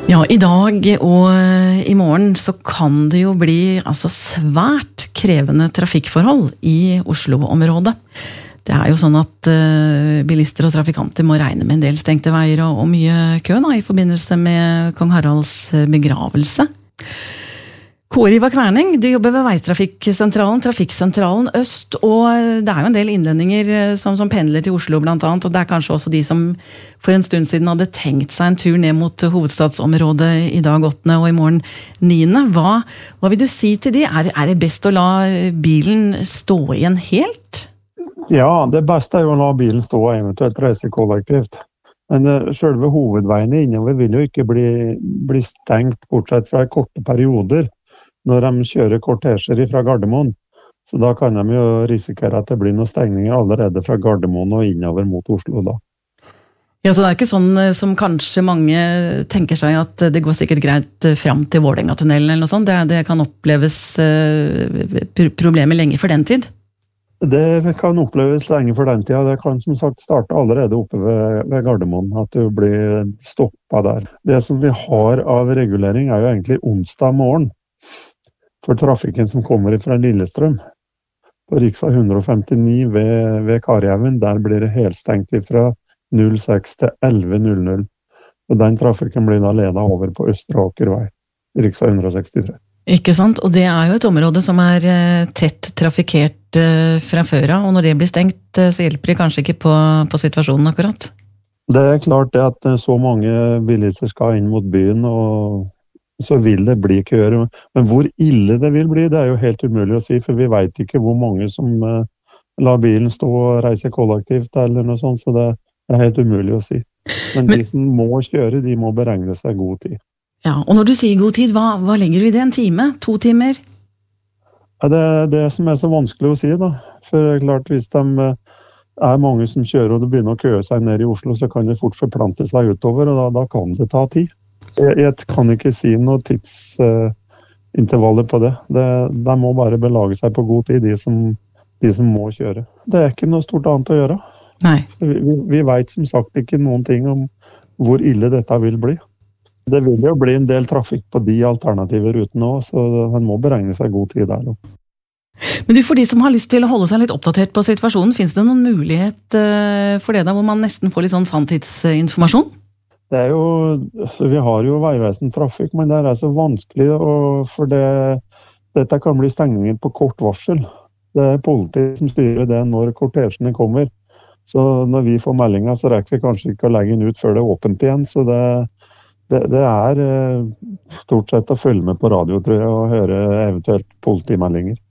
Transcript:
Ja, i dag og i morgen så kan det jo bli svært krevende trafikkforhold i Oslo-området. Det er jo sånn at bilister og trafikanter må regne med en del stengte veier og mye kø i forbindelse med Kong Haralds begravelse. Kåre Ivar Kverning, du jobber ved Veitrafikksentralen, Trafikksentralen Øst, og det er jo en del innlendinger som pendler til Oslo blant annet, og det er kanskje også de som for en stund siden hadde tenkt seg en tur ned mot hovedstadsområdet i dag 8. og i morgen 9. Hva vil du si til de? Er det best å la bilen stå igjen helt? Ja, det beste er jo å la bilen stå og eventuelt reise kollektivt. Men selve hovedveiene innover vil jo ikke bli stengt bortsett fra korte perioder når de kjører kortesjer fra Gardermoen. Så da kan de jo risikere at det blir noen stengninger allerede fra Gardermoen og innover mot Oslo da. Ja, så det er ikke sånn som kanskje mange tenker seg at det går sikkert greit fram til Vålerenga-tunnelen eller noe sånt. Det kan oppleves problemer lenge for den tid? Det kan oppleves lenge for den tida. Det kan som sagt starte allerede oppe ved Gardermoen, at du blir stoppet der. Det som vi har av regulering er jo egentlig onsdag morgen for trafikken som kommer fra Lillestrøm. På riksvei 159 ved Karjehaugen, der blir det helstengt fra 06 til 11.00. Og den trafikken blir da ledet over på Østre Akervei, riksvei 163. Ikke sant? Og det er jo et område som er tett trafikkert fra før av, og når det blir stengt, så hjelper det kanskje ikke på situasjonen akkurat? Det er klart det at så mange bilister skal inn mot byen, og så vil det bli køer. Men hvor ille det vil bli, det er jo helt umulig å si, for vi vet ikke hvor mange som lar bilen stå og reise kollektivt eller noe sånt, så det er helt umulig å si. Men de som må kjøre, de må beregne seg god tid. Ja, og når du sier god tid, hva legger du i det? 1 time? 2 timer? Ja, det er det som er så vanskelig å si da. For det er klart, hvis de er mange som kjører og det begynner å køe seg ned i Oslo, så kan det fort forplante seg utover, og da kan det ta tid. Jeg kan ikke si noe tidsintervaller på det. De må bare belage seg på god tid, de som må kjøre. Det er ikke noe stort annet å gjøre. Nei. Vi vet som sagt ikke noen ting om hvor ille dette vil bli. Det vil jo bli en del trafikk på de alternative rutene også, så man må beregne seg god tid der. Men for de som har lyst til å holde seg litt oppdatert på situasjonen, finnes det noen mulighet for det da, hvor man nesten får litt sånn sanntidsinformasjon? Det er jo, vi har jo Vegvesen trafikk, men det er så vanskelig, for dette kan bli stengninger på kort varsel. Det er politiet som styrer det når kortesjene kommer. Så når vi får meldinger, så rekker vi kanskje ikke å legge den ut før det er åpent igjen. Så det er stort sett å følge med på radio, tror jeg, og høre eventuelt politimeldinger.